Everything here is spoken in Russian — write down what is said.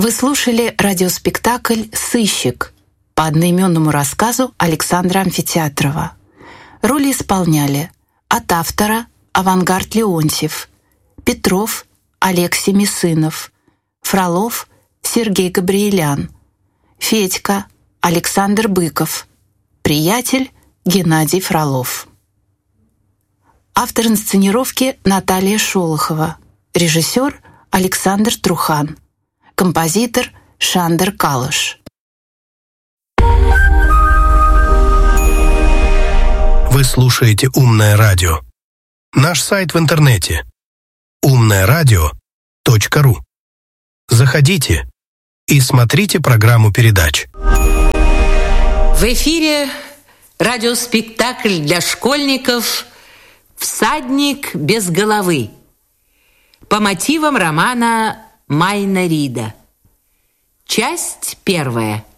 Вы слушали радиоспектакль «Сыщик» по одноименному рассказу Александра Амфитеатрова. Роли исполняли от автора Авангард Леонтьев, Петров Олег Семисынов, Фролов Сергей Габриэлян, Федька Александр Быков, Приятель Геннадий Фролов. Автор инсценировки Наталья Шолохова, режиссер Александр Трухан, композитор Шандер Калыш. Вы слушаете «Умное радио». Наш сайт в интернете умное-радио.ру. Заходите и смотрите программу передач. В эфире радиоспектакль для школьников «Всадник без головы» по мотивам романа Майна Рида. Часть первая.